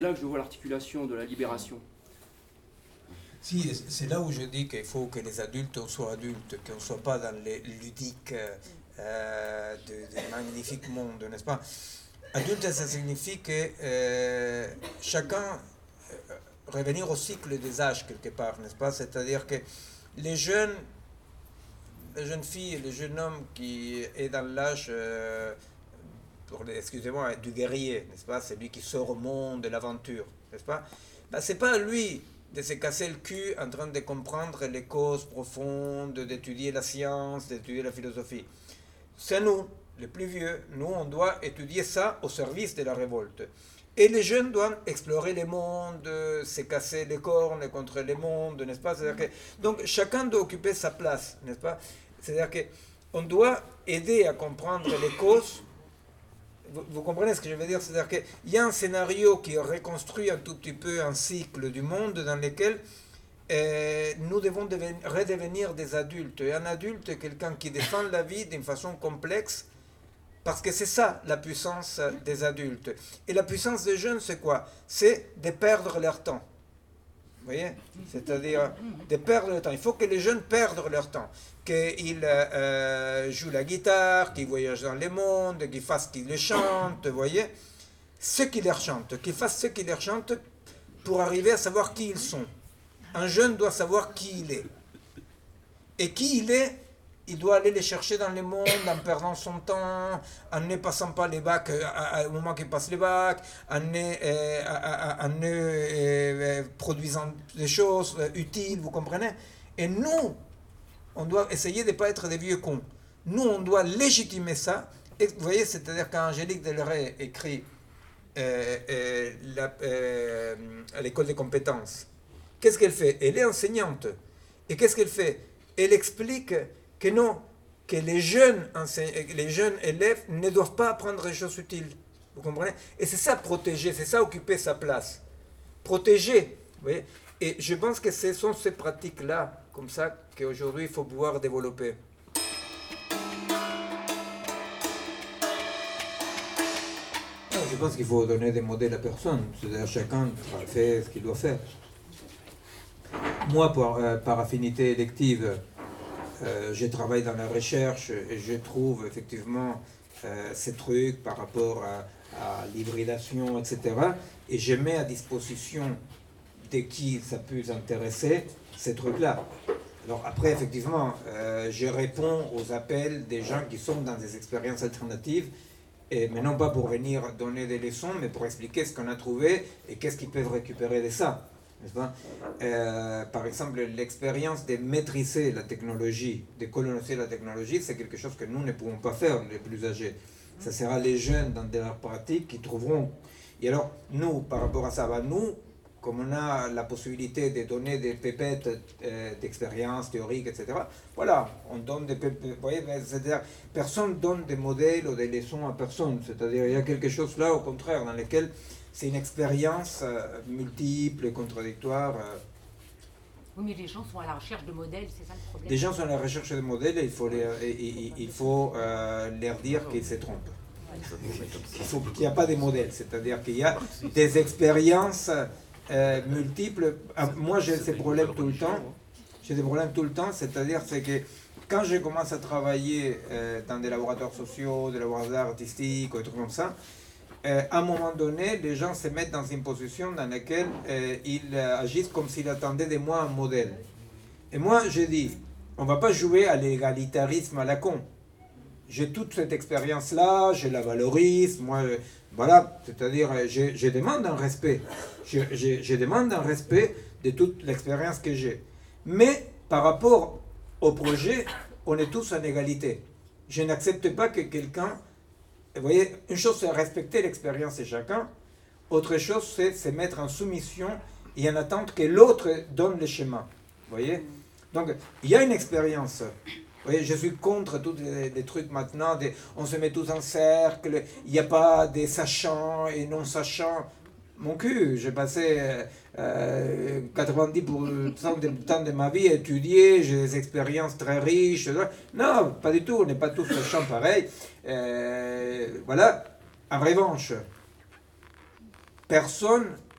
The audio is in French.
là que je vois l'articulation de la libération. Si, c'est là où je dis qu'il faut que les adultes soient adultes, qu'on ne soit pas dans les ludiques de magnifiques mondes, n'est-ce pas? Adulte, ça signifie que chacun revenir au cycle des âges quelque part, n'est-ce pas? C'est-à-dire que les jeunes filles et les jeunes hommes qui est dans l'âge, excusez-moi, du guerrier, n'est-ce pas? C'est lui qui sort au monde de l'aventure, n'est-ce pas? Ben, c'est pas à lui de se casser le cul en train de comprendre les causes profondes, d'étudier la science, d'étudier la philosophie. C'est nous, les plus vieux, nous on doit étudier ça au service de la révolte. Et les jeunes doivent explorer les mondes, se casser les cornes contre les mondes, n'est-ce pas? C'est-à-dire que, donc chacun doit occuper sa place, n'est-ce pas? C'est-à-dire qu'on doit aider à comprendre les causes. Vous comprenez ce que je veux dire? C'est-à-dire qu'il y a un scénario qui reconstruit un tout petit peu un cycle du monde dans lequel nous devons redevenir des adultes. Et un adulte est quelqu'un qui défend la vie d'une façon complexe, parce que c'est ça la puissance des adultes. Et la puissance des jeunes, c'est quoi? C'est de perdre leur temps. Vous voyez? C'est-à-dire de perdre le temps. Il faut que les jeunes perdent leur temps. Qu'ils jouent la guitare, qu'ils voyagent dans le monde, qu'ils fassent ce qu'ils les chantent, vous voyez? Ce qui leur chante, qu'ils fassent ce qui leur chante pour arriver à savoir qui ils sont. Un jeune doit savoir qui il est. Et qui il est, il doit aller les chercher dans le monde en perdant son temps, en ne passant pas les bacs au moment qu'il passe les bacs, en ne produisant des choses utiles, vous comprenez? Et nous, on doit essayer de ne pas être des vieux cons. Nous, on doit légitimer ça. Et vous voyez, c'est-à-dire qu'Angélique Delray écrit à l'école des compétences, qu'est-ce qu'elle fait? Elle est enseignante. Et qu'est-ce qu'elle fait? Elle explique que non, que les jeunes élèves ne doivent pas apprendre des choses utiles. Vous comprenez? Et c'est ça protéger, c'est ça occuper sa place. Protéger, vous voyez? Et je pense que ce sont ces pratiques-là, comme ça, qu'aujourd'hui il faut pouvoir développer. Je pense qu'il faut donner des modèles à personne, c'est-à-dire chacun fait ce qu'il doit faire. Moi, par affinité élective, je travaille dans la recherche et je trouve effectivement ces trucs par rapport à l'hybridation, etc. Et je mets à disposition de qui ça peut intéresser ces trucs-là. Alors après, effectivement, je réponds aux appels des gens qui sont dans des expériences alternatives, mais non pas pour venir donner des leçons, mais pour expliquer ce qu'on a trouvé et qu'est-ce qu'ils peuvent récupérer de ça. N'est-ce pas? Par exemple, l'expérience de maîtriser la technologie, de coloniser la technologie, c'est quelque chose que nous ne pouvons pas faire, les plus âgés. Ça sera les jeunes dans des pratiques qui trouveront. Et alors, nous, par rapport à ça, nous, comme on a la possibilité de donner des pépettes d'expérience théorique, etc., voilà, on donne des pépettes. Vous voyez, c'est-à-dire, personne donne des modèles ou des leçons à personne. C'est-à-dire, il y a quelque chose là, au contraire, dans lequel c'est une expérience multiple, contradictoire. Oui, mais les gens sont à la recherche de modèles, c'est ça le problème. Les gens sont à la recherche de modèles et il faut leur dire qu'ils se trompent. Qu'il n'y a pas de modèles, c'est-à-dire qu'il y a des expériences multiples. Moi, j'ai ces problèmes tout le temps. J'ai des problèmes tout le temps, c'est-à-dire que quand je commence à travailler dans des laboratoires sociaux, des laboratoires artistiques, ou des trucs comme ça, à un moment donné, les gens se mettent dans une position dans laquelle ils agissent comme s'ils attendaient de moi un modèle. Et moi, je dis, on ne va pas jouer à l'égalitarisme à la con. J'ai toute cette expérience-là, je la valorise, moi, voilà, c'est-à-dire, je demande un respect. Je demande un respect de toute l'expérience que j'ai. Mais, par rapport au projet, on est tous en égalité. Je n'accepte pas que quelqu'un... Vous voyez, une chose c'est respecter l'expérience de chacun, autre chose c'est se mettre en soumission et en attente que l'autre donne le chemin. Vous voyez? Donc, il y a une expérience. Vous voyez, je suis contre tous les trucs maintenant, on se met tous en cercle, il n'y a pas des sachants et non sachants. Mon cul, j'ai passé 90% du temps de ma vie à étudier, j'ai des expériences très riches. Non, pas du tout, on n'est pas tous sachants pareil. Voilà. En revanche, personne